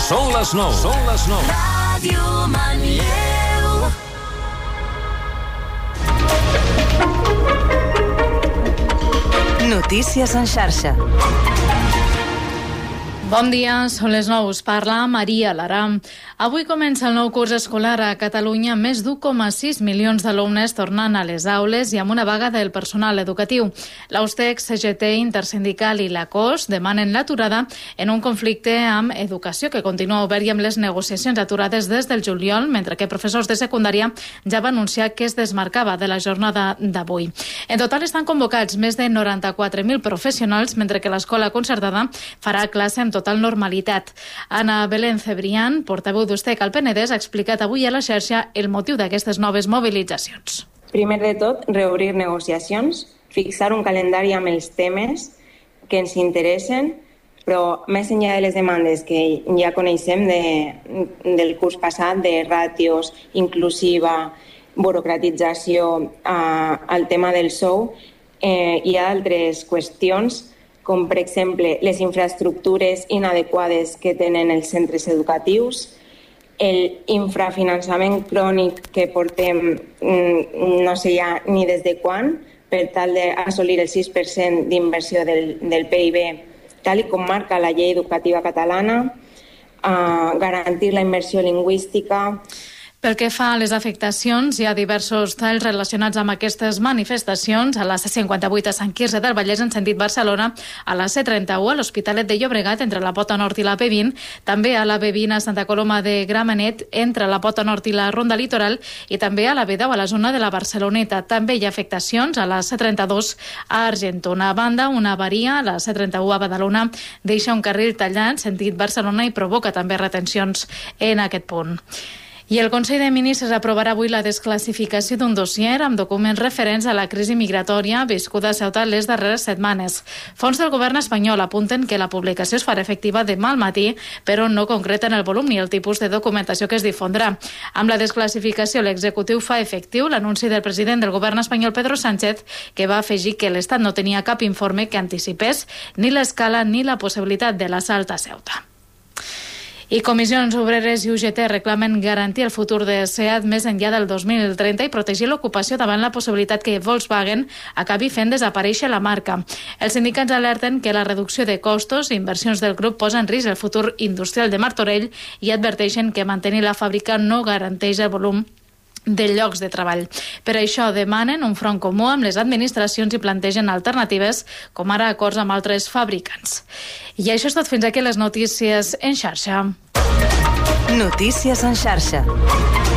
Són les 9. Són les 9. Ràdio Manlleu. Notícies en xarxa. Bon dia, són les 9. Us parla Maria Lara. Avui comença el nou curs escolar a Catalunya. Més d'1,6 milions d'alumnes tornen a les aules i amb una vaga del personal educatiu. L'Austec, CGT, Intersindical i la COS demanen l'aturada en un conflicte amb educació que continua obert i amb les negociacions aturades des del juliol, mentre que professors de secundària ja va anunciar que es desmarcava de la jornada d'avui. En total estan convocats més de 94.000 professionals, mentre que l'escola concertada farà classe amb total normalitat. Ana Belén Cebrián, portaveu d'Ustec al Penedès, ha explicat avui a la xarxa el motiu d'aquestes noves mobilitzacions. Primer de tot, reobrir negociacions, fixar un calendari amb els temes que ens interessen, però més enllà de les demandes que ja coneixem del curs passat, de ràtios, inclusiva, burocratització, al tema del sou, hi ha altres qüestions com per exemple les infraestructures inadequades que tenen els centres educatius, l'infrafinançament crònic que portem no sé ja ni des de quan, per tal d'assolir el 6% d'inversió del PIB, tal com marca la llei educativa catalana, garantir la immersió lingüística. Pel que fa a les afectacions, hi ha diversos talls relacionats amb aquestes manifestacions. A la C58 a Sant Quirze del Vallès en sentit Barcelona, a la C31 a l'Hospitalet de Llobregat entre la Pota Nord i la P20, també a la B20 a Santa Coloma de Gramenet entre la Pota Nord i la Ronda Litoral i també a la B10 a la zona de la Barceloneta. També hi ha afectacions a la C32 a Argentona. A banda, una avaria a la C31 a Badalona deixa un carril tallat sentit Barcelona i provoca també retencions en aquest punt. I el Consell de Ministres aprovarà avui la desclassificació d'un dossier amb documents referents a la crisi migratòria viscuda a Ceuta les darreres setmanes. Fons del govern espanyol apunten que la publicació es farà efectiva demà al matí, però no concreten el volum ni el tipus de documentació que es difondrà. Amb la desclassificació, l'executiu fa efectiu l'anunci del president del govern espanyol, Pedro Sánchez, que va afegir que l'Estat no tenia cap informe que anticipés ni l'escala ni la possibilitat de l'assalt a Ceuta. I Comissions Obreres i UGT reclamen garantir el futur de SEAT més enllà del 2030 i protegir l'ocupació davant la possibilitat que Volkswagen acabi fent desaparèixer la marca. Els sindicats alerten que la reducció de costos i inversions del grup posa en risc el futur industrial de Martorell i adverteixen que mantenir la fàbrica no garanteix el volum de llocs de treball. Per això demanen un front comú amb les administracions i plantegen alternatives, com ara acords amb altres fabricants. I això és tot, fins aquí les notícies en xarxa. Notícies en xarxa.